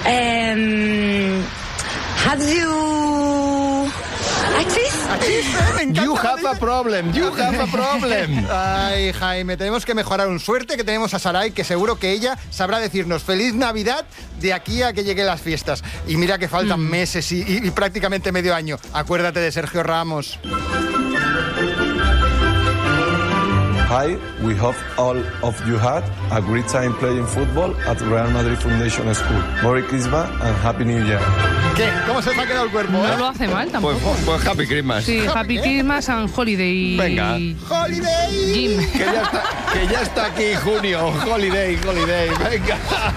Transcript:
Have you... You have a problem. Ay, Jaime, tenemos que mejorar un suerte que tenemos a Saray, que seguro que ella sabrá decirnos Feliz Navidad de aquí a que lleguen las fiestas. Y mira que faltan meses y prácticamente medio año. Acuérdate de Sergio Ramos. Hi, we hope all of you had a great time playing football at Real Madrid Foundation School. Merry Christmas and Happy New Year. ¿Qué? ¿Cómo se te ha quedado el cuerpo? No lo hace mal tampoco. Pues Happy Christmas. Sí, Happy Christmas and Holiday. Venga. ¡Holiday! Jim. Que ya está aquí junio. Holiday. Venga.